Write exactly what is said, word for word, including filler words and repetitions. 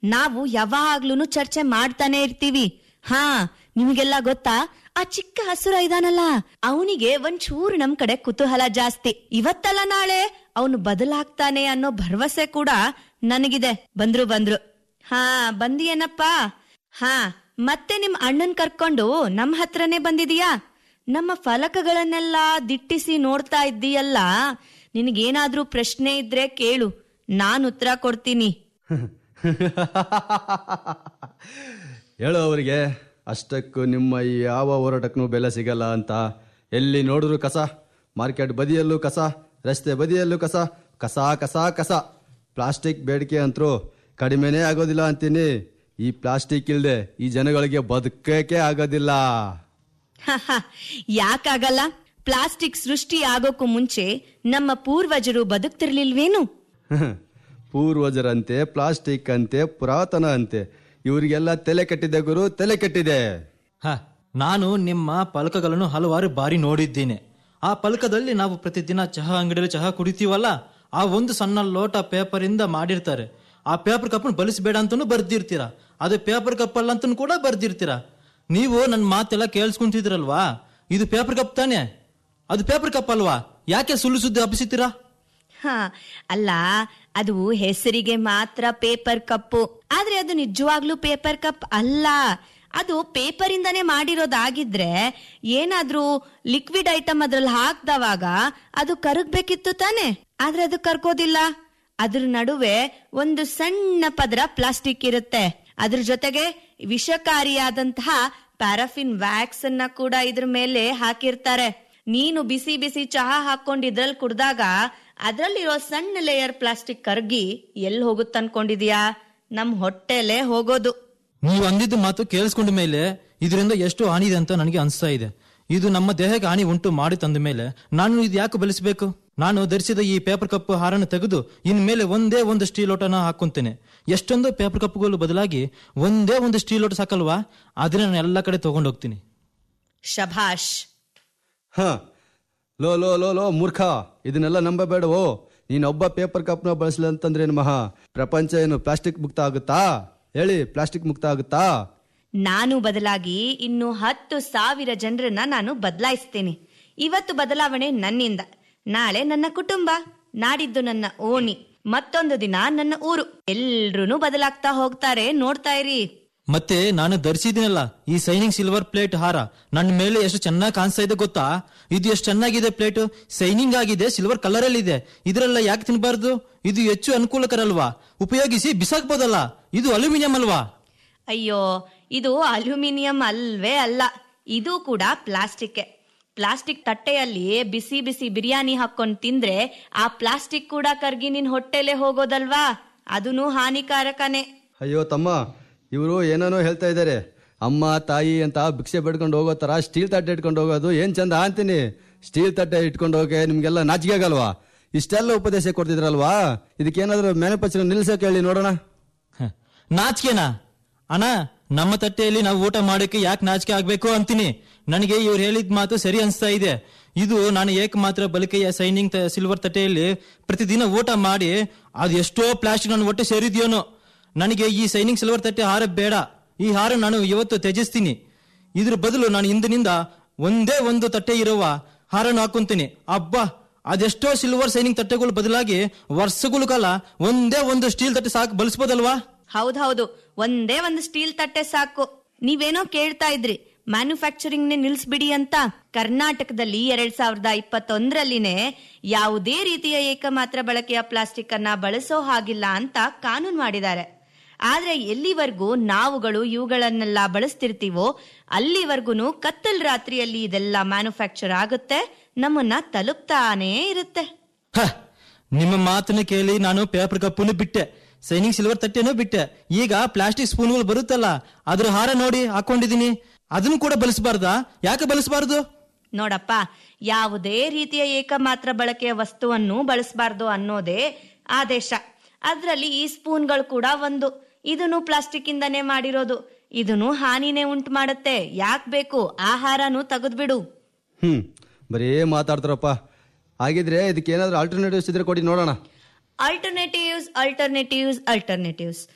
ನಾವು ಯಾವಾಗ್ಲೂ ಚರ್ಚೆ ಮಾಡ್ತಾನೆ ಇರ್ತೀವಿ. ಹಾ, ನಿಮಗೆಲ್ಲ ಗೊತ್ತಾ, ಆ ಚಿಕ್ಕ ಹಸುರ ಇದಾನಲ್ಲ, ಅವನಿಗೆ ಒಂಚೂರು ನಮ್ ಕಡೆ ಕುತೂಹಲ ಜಾಸ್ತಿ. ಇವತ್ತಲ್ಲ ನಾಳೆ ಅವನು ಬದಲಾಗ್ತಾನೆ ಅನ್ನೋ ಭರವಸೆ ಕೂಡ ನನಗಿದೆ. ಬಂದ್ರು ಬಂದ್ರು ಹಾ ಬಂದಿಯೇನಪ್ಪಾ? ಹಾ, ಮತ್ತೆ ನಿಮ್ ಅಣ್ಣನ್ ಕರ್ಕೊಂಡು ನಮ್ ಹತ್ರನೇ ಬಂದಿದೀಯಾ? ನಮ್ಮ ಫಲಕಗಳನ್ನೆಲ್ಲ ದಿಟ್ಟಿಸಿ ನೋಡ್ತಾ ಇದ್ದೀಯಲ್ಲ, ನಿನಗೇನಾದ್ರೂ ಪ್ರಶ್ನೆ ಇದ್ರೆ ಕೇಳು, ನಾನ್ ಉತ್ತರ ಕೊಡ್ತೀನಿ. ಹೇಳೋ ಅವರಿಗೆ, ಅಷ್ಟಕ್ಕೂ ನಿಮ್ಮ ಈ ಯಾವ ಹೋರಾಟಕ್ಕೂ ಬೆಲೆ ಸಿಗಲ್ಲ ಅಂತ. ಎಲ್ಲಿ ನೋಡಿದ್ರು ಕಸ, ಮಾರ್ಕೆಟ್ ಬದಿಯಲ್ಲೂ ಕಸ, ರಸ್ತೆ ಬದಿಯಲ್ಲೂ ಕಸ, ಕಸ ಕಸ ಕಸ. ಪ್ಲಾಸ್ಟಿಕ್ ಬೇಡಿಕೆ ಅಂತರೂ ಕಡಿಮೆನೇ ಆಗೋದಿಲ್ಲ ಅಂತೀನಿ. ಈ ಪ್ಲಾಸ್ಟಿಕ್ ಇಲ್ಲದೆ ಈ ಜನಗಳಿಗೆ ಬದುಕಕ್ಕೆ ಆಗೋದಿಲ್ಲ. ಯಾಕಾಗಲ್ಲ? ಪ್ಲಾಸ್ಟಿಕ್ ಸೃಷ್ಟಿ ಆಗೋಕ್ಕೂ ಮುಂಚೆ ನಮ್ಮ ಪೂರ್ವಜರು ಬದುಕ್ತಿರ್ಲಿಲ್ವೇನು? ಪೂರ್ವಜರಂತೆ, ಪ್ಲಾಸ್ಟಿಕ್ ಅಂತೆ, ಪುರಾತನ ಅಂತೆ, ಇವರಿಗೆಲ್ಲ ತಲೆ ಕೆಟ್ಟಿದೆ ಗುರು, ತಲೆ ಕೆಟ್ಟಿದೆ. ಹ ನಾನು ನಿಮ್ಮ ಫಲಕಗಳನ್ನು ಹಲವಾರು ಬಾರಿ ನೋಡಿದ್ದೇನೆ. ಆ ಫಲಕದಲ್ಲಿ ನಾವು ಪ್ರತಿದಿನ ಚಹಾ ಅಂಗಡಿಯಲ್ಲಿ ಚಹಾ ಕುಡಿತೀವಲ್ಲ, ಆ ಒಂದು ಸಣ್ಣ ಲೋಟ ಪೇಪರ್ ಇಂದ ಮಾಡಿರ್ತಾರೆ. ಆ ಪೇಪರ್ ಕಪ್ ಬಳಸಬೇಡ ಅಂತಾನು ಬರ್ದಿರ್ತೀರಾ. ಅದು ಪೇಪರ್ ಕಪ್ ಅಲ್ಲ ಅಂತನೂ ಕೂಡ ಬರ್ದಿರ್ತೀರಾ. ನೀವು ನನ್ನ ಮಾತೆಲ್ಲ ಕೇಳಿಸ್ಕೊಂತಿದ್ರಲ್ವಾ? ಇದು ಪೇಪರ್ ಕಪ್ ತಾನೆ, ಅದು ಪೇಪರ್ ಕಪ್ ಅಲ್ವಾ? ಯಾಕೆ ಸುಳ್ಳು ಸುದ್ದಿ ಹಬ್ಬಿಸುತ್ತೀರಾ? ಹ ಅಲ್ಲ, ಅದು ಹೆಸರಿಗೆ ಮಾತ್ರ ಪೇಪರ್ ಕಪ್ಪು, ಆದ್ರೆ ಅದು ನಿಜವಾಗ್ಲೂ ಪೇಪರ್ ಕಪ್ ಅಲ್ಲ. ಅದು ಪೇಪರ್ ಇಂದಾನೆ ಮಾಡಿರೋದಾಗಿದ್ರೆ ಏನಾದ್ರೂ ಲಿಕ್ವಿಡ್ ಐಟಮ್ ಅದ್ರಲ್ಲಿ ಹಾಕ್ದವಾಗ ಅದು ಕರಗ್ಬೇಕಿತ್ತು ತಾನೆ, ಆದ್ರೆ ಅದು ಕರ್ಗೋದಿಲ್ಲ. ಅದ್ರ ನಡುವೆ ಒಂದು ಸಣ್ಣ ಪದರ ಪ್ಲಾಸ್ಟಿಕ್ ಇರುತ್ತೆ. ಅದ್ರ ಜೊತೆಗೆ ವಿಷಕಾರಿಯಾದಂತಹ ಪ್ಯಾರಾಫಿನ್ ವ್ಯಾಕ್ಸ್ ಅನ್ನ ಕೂಡ ಇದ್ರ ಮೇಲೆ ಹಾಕಿರ್ತಾರೆ. ನೀನು ಬಿಸಿ ಬಿಸಿ ಚಹಾ ಹಾಕೊಂಡ್ ಇದ್ರಲ್ಲಿ ಕುಡ್ದಾಗ ಅದ್ರಲ್ಲಿರೋ ಸಣ್ಣ ಲೇಯರ್ ಪ್ಲಾಸ್ಟಿಕ್ ಕರ್ಗಿ ಎಲ್ಲಿ ಹೋಗುತ್ತೆ ಅನ್ಕೊಂಡಿದ್ಯಾ? ನಮ್ ಹೊಟ್ಟೆಲೆ ಹೋಗೋದು. ನೀವು ಅಂದಿದ್ದು ಮಾತು ಕೇಳಿಸ್ಕೊಂಡ ಮೇಲೆ ಇದರಿಂದ ಎಷ್ಟು ಹಾನಿ ಇದೆ ಅಂತ ನನಗೆ ಅನಿಸ್ತಾ ಇದೆ. ಇದು ನಮ್ಮ ದೇಹಕ್ಕೆ ಹಾನಿ ಉಂಟು ಮಾಡಿ ತಂದ ಮೇಲೆ ನಾನು ಇದು ಯಾಕೆ ಬೆಳೆಸಬೇಕು? ನಾನು ಧರಿಸಿದ ಈ ಪೇಪರ್ ಕಪ್ ಹಾರನ್ನು ತೆಗೆದು ಇನ್ ಮೇಲೆ ಒಂದೇ ಒಂದು ಸ್ಟೀಲ್ ಲೋಟನ ಹಾಕೊಂತೇನೆ. ಎಷ್ಟೊಂದು ಪೇಪರ್ ಕಪ್ಗಳು ಬದಲಾಗಿ ಒಂದೇ ಒಂದು ಸ್ಟೀಲ್ ಲೋಟ ಸಾಕಲ್ವಾ? ಆದ್ರೆ ನಾನು ಎಲ್ಲ ಕಡೆ ತಗೊಂಡು ಹೋಗ್ತೀನಿ. ಶಭಾಷ್. ಹ ಲೋ ಲೋ ಲೋ ಲೋ ಮೂರ್ಖ, ಇದನ್ನೆಲ್ಲ ನಂಬಬೇಡವೋ. ನೀನೊಬ್ಬ ಪೇಪರ್ ಕಪ್ನ ಬಳಸಲಿ ಅಂತಂದ್ರೆ ಮಹಾ ಪ್ರಪಂಚ ಏನು ಪ್ಲಾಸ್ಟಿಕ್ ಮುಕ್ತ ಆಗುತ್ತಾ? ಹೇಳಿ, ಪ್ಲಾಸ್ಟಿಕ್ ಮುಕ್ತ ಆಗುತ್ತಾ? ನಾನು ಬದಲಾಗಿ ಇನ್ನು ಹತ್ತು ಸಾವಿರ ಜನರನ್ನ ನಾನು ಬದಲಾಯಿಸ್ತೀನಿ. ಇವತ್ತು ಬದಲಾವಣೆ ನನ್ನಿಂದ, ನಾಳೆ ನನ್ನ ಕುಟುಂಬ, ನಾಡಿದ್ದು ನನ್ನ ಓಣಿ, ಮತ್ತೊಂದು ದಿನ ನನ್ನ ಊರು. ಎಲ್ರೂ ಬದಲಾಗ್ತಾ ಹೋಗ್ತಾರೆ, ನೋಡ್ತಾ ಇರಿ. ಮತ್ತೆ ನಾನು ಧರಿಸಿದ್ದೀನಲ್ಲ ಈ ಸೈನಿಂಗ್ ಸಿಲ್ವರ್ ಪ್ಲೇಟ್ ಹಾರ, ನನ್ನ ಮೇಲೆ ಎಷ್ಟು ಚೆನ್ನಾಗಿ ಕಾಣಿಸ್ತಾ ಇದೆ ಗೊತ್ತಾ? ಇದು ಎಷ್ಟು ಚೆನ್ನಾಗಿದೆ ಪ್ಲೇಟ್, ಸೈನಿಂಗ್ ಆಗಿದೆ, ಸಿಲ್ವರ್ ಕಲರ್ ಅಲ್ಲಿ ಇದೆ. ಇದರೆಲ್ಲ ಯಾಕೆ ತಿನ್ಬಾರ್ದು? ಇದು ಹೆಚ್ಚು ಅನುಕೂಲಕರ ಅಲ್ವಾ? ಉಪಯೋಗಿಸಿ ಬಿಸಾಕ್ಬೋದಲ್ಲ. ಇದು ಅಲ್ಯೂಮಿನಿಯಂ ಅಲ್ವಾ? ಅಯ್ಯೋ, ಇದು ಅಲ್ಯೂಮಿನಿಯಂ ಅಲ್ವೇ ಅಲ್ಲ, ಇದು ಕೂಡ ಪ್ಲಾಸ್ಟಿಕ್. ಪ್ಲಾಸ್ಟಿಕ್ ತಟ್ಟೆಯಲ್ಲಿ ಬಿಸಿ ಬಿಸಿ ಬಿರಿಯಾನಿ ಹಾಕೊಂಡ್ ತಿಂದ್ರೆ ಆ ಪ್ಲಾಸ್ಟಿಕ್ ಕೂಡ ಕರ್ಗಿ ನಿನ್ ಹೊಟ್ಟೆಲೆ ಹೋಗೋದಲ್ವಾ? ಅದೂ ಹಾನಿಕಾರಕನೇ. ಅಯ್ಯೋ ತಮ್ಮ, ಇವರು ಏನೇನೋ ಹೇಳ್ತಾ ಇದ್ದಾರೆ. ಅಮ್ಮ ತಾಯಿ ಅಂತ ಭಿಕ್ಷೆ ಬೇಡ್ಕೊಂಡು ಹೋಗೋ ತರ ಸ್ಟೀಲ್ ತಟ್ಟೆ ಇಟ್ಕೊಂಡು ಹೋಗೋದು ಏನ್ ಚಂದ ಅಂತೀನಿ. ಸ್ಟೀಲ್ ತಟ್ಟೆ ಇಟ್ಕೊಂಡು ಹೋಗಿ ನಿಮ್ಗೆಲ್ಲ ನಾಚಿಕೆ ಆಗಲ್ವಾ? ಇಷ್ಟೆಲ್ಲ ಉಪದೇಶ ಕೊಡ್ತಿದ್ರಲ್ವಾ? ಇದಕ್ಕೇನಾದ್ರೂ ಮ್ಯಾನುಫ್ಯಾಕ್ಚರ್ ನಿಲ್ಸಕ್ಕೆ ಹೇಳಿ ನೋಡೋಣ. ನಾಚಿಕೆನಾ? ಅಣ್ಣ, ನಮ್ಮ ತಟ್ಟೆಯಲ್ಲಿ ನಾವು ಊಟ ಮಾಡೋಕೆ ಯಾಕೆ ನಾಚಿಕೆ ಆಗ್ಬೇಕು ಅಂತೀನಿ. ನನಗೆ ಇವ್ರು ಹೇಳಿದ ಮಾತು ಸರಿ ಅನಿಸ್ತಾ ಇದೆ. ಇದು ನಾನು ಏಕ ಮಾತ್ರ ಬಲಿಕೆಯ ಸೈನಿಂಗ್ ಸಿಲ್ವರ್ ತಟ್ಟೆಯಲ್ಲಿ ಪ್ರತಿದಿನ ಊಟ ಮಾಡಿ ಅದು ಎಷ್ಟೋ ಪ್ಲಾಸ್ಟಿಕ್ ನನ್ನ ಹೊಟ್ಟೆ ಸೇರಿದ್ಯೋನೋ. ನನಗೆ ಈ ಸೈನಿಂಗ್ ಸಿಲ್ವರ್ ತಟ್ಟೆ ಹಾರ ಬೇಡ. ಈ ಹಾರ ನಾನು ಇವತ್ತು ತ್ಯಜಿಸ್ತೀನಿ. ಇದ್ರ ಬದಲು ನಾನು ಇಂದಿನಿಂದ ಒಂದೇ ಒಂದು ತಟ್ಟೆ ಇರುವ ಹಾರನ್ನು ಹಾಕೊಂತೀನಿ. ಅಬ್ಬಾ, ಅದೆಷ್ಟೋ ಸಿಲ್ವರ್ ಸೈನಿಂಗ್ ತಟ್ಟೆಗಳು ಬದಲಾಗಿ ವರ್ಷಗಳ ಕಾಲ ಒಂದೇ ಒಂದು ಸ್ಟೀಲ್ ತಟ್ಟೆ ಸಾಕು ಬಳಸಬಹುದಲ್ವಾ? ಹೌದೌದು, ಒಂದೇ ಒಂದು ಸ್ಟೀಲ್ ತಟ್ಟೆ ಸಾಕು. ನೀವೇನೋ ಕೇಳ್ತಾ ಇದ್ರಿ ಮ್ಯಾನುಫ್ಯಾಕ್ಚರಿಂಗ್ ನೇ ನಿಲ್ಸ್ಬಿಡಿ ಅಂತ. ಕರ್ನಾಟಕದಲ್ಲಿ ಎರಡ್ ಸಾವಿರದ ಇಪ್ಪತ್ತೊಂದರಲ್ಲಿನೇ ಯಾವುದೇ ರೀತಿಯ ಏಕಮಾತ್ರ ಬಳಕೆಯ ಪ್ಲಾಸ್ಟಿಕ್ ಅನ್ನ ಬಳಸೋ ಹಾಗಿಲ್ಲ ಅಂತ ಕಾನೂನು ಮಾಡಿದ್ದಾರೆ. ಆದ್ರೆ ಎಲ್ಲಿವರೆಗೂ ನಾವುಗಳು ಇವುಗಳನ್ನೆಲ್ಲ ಬಳಸ್ತಿರ್ತೀವೋ ಅಲ್ಲಿವರೆಗೂ ಕತ್ತಲ್ ರಾತ್ರಿಯಲ್ಲಿ ಇದೆಲ್ಲ ಮ್ಯಾನುಫ್ಯಾಕ್ಚರ್ ಆಗುತ್ತೆ, ನಮ್ಮನ್ನ ತಲುಪ್ತಾನೇ ಇರುತ್ತೆ. ನಿಮ್ಮ ಮಾತನ್ನ ಕೇಳಿ ನಾನು ಪೇಪರ್ ಕಪ್ಪನ್ನು ಬಿಟ್ಟೆ, ಸೈನಿಂಗ್ ಸಿಲ್ವರ್ ತಟ್ಟೆನೂ ಬಿಟ್ಟೆ. ಈಗ ಪ್ಲಾಸ್ಟಿಕ್ ಸ್ಪೂನ್ಗಳು ಬರುತ್ತಲ್ಲ, ಅದ್ರ ಹಾರ ನೋಡಿ ಹಾಕೊಂಡಿದೀನಿ. ಅದನ್ನು ಕೂಡ ಬಳಸಬಾರ್ದಾ? ಯಾಕೆ ಬಳಸಬಾರ್ದು? ನೋಡಪ್ಪ, ಯಾವುದೇ ರೀತಿಯ ಏಕಮಾತ್ರ ಬಳಕೆಯ ವಸ್ತುವನ್ನು ಬಳಸಬಾರ್ದು ಅನ್ನೋದೇ ಆದೇಶ. ಅದ್ರಲ್ಲಿ ಈ ಸ್ಪೂನ್ಗಳು ಕೂಡ ಒಂದು. ಇದನ್ನು ಪ್ಲಾಸ್ಟಿಕ್ ಇಂದಾನೇ ಮಾಡಿರೋದು. ಇದನ್ನು ಹಾನಿನೇ ಉಂಟು ಮಾಡುತ್ತೆ. ಯಾಕೆ ಬೇಕು? ಆಹಾರನು ತೆಗೆದ್ಬಿಡು. ಹ್ಮ್ ಬರೀ ಮಾತಾಡ್ತಾರಪ್ಪ. ಹಾಗಿದ್ರೆ ಇದಕ್ಕೆ ಏನಾದ್ರೂ ಆಲ್ಟರ್ನೇಟಿವ್ಸ್ ಇದ್ರೆ ಕೊಡಿ ನೋಡೋಣ. Alternatives alternatives alternatives